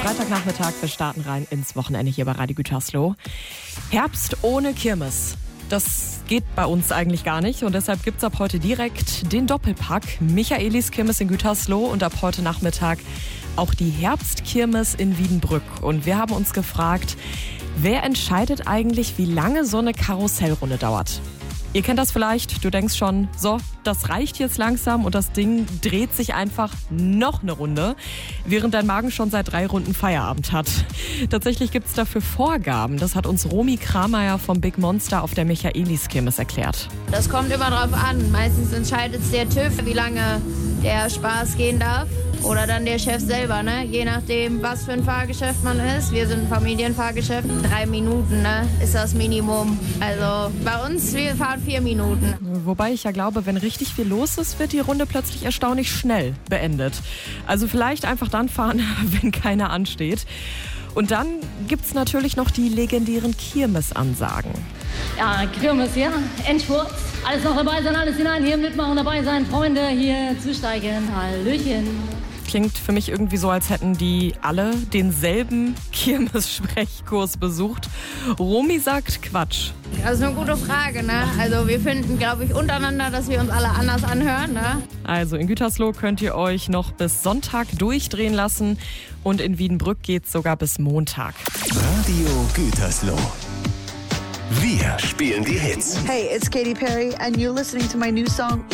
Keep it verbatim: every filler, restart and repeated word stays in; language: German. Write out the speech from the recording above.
Freitagnachmittag, wir starten rein ins Wochenende hier bei Radio Gütersloh. Herbst ohne Kirmes. Das geht bei uns eigentlich gar nicht und deshalb gibt's ab heute direkt den Doppelpack Michaelis Kirmes in Gütersloh und ab heute Nachmittag auch die Herbstkirmes in Wiedenbrück. Und wir haben uns gefragt, wer entscheidet eigentlich, wie lange so eine Karussellrunde dauert? Ihr kennt das vielleicht, du denkst schon, so, das reicht jetzt langsam und das Ding dreht sich einfach noch eine Runde, während dein Magen schon seit drei Runden Feierabend hat. Tatsächlich gibt es dafür Vorgaben, das hat uns Romy Krameyer vom Big Monster auf der Michaelis-Kirmes erklärt. Das kommt immer drauf an, meistens entscheidet es der TÜV, wie lange der Spaß gehen darf. Oder dann der Chef selber, ne? Je nachdem, was für ein Fahrgeschäft man ist. Wir sind ein Familienfahrgeschäft. Drei Minuten, ne? Ist das Minimum. Also bei uns, wir fahren vier Minuten. Wobei ich ja glaube, wenn richtig viel los ist, wird die Runde plötzlich erstaunlich schnell beendet. Also vielleicht einfach dann fahren, wenn keiner ansteht. Und dann gibt's natürlich noch die legendären Kirmesansagen. Ja, Kirmes, ja, Endspurt. Alles noch dabei sein, alles hinein, hier mitmachen, dabei sein, Freunde, hier zusteigen. Hallöchen. Klingt für mich irgendwie so, als hätten die alle denselben Kirmes-Sprechkurs besucht. Romy sagt Quatsch. Das ist eine gute Frage, ne? Also wir finden, glaube ich, untereinander, dass wir uns alle anders anhören, ne? Also in Gütersloh könnt ihr euch noch bis Sonntag durchdrehen lassen und in Wiedenbrück geht's sogar bis Montag. Radio Gütersloh. Wir spielen die Hits. Hey, it's Katy Perry and you're listening to my new song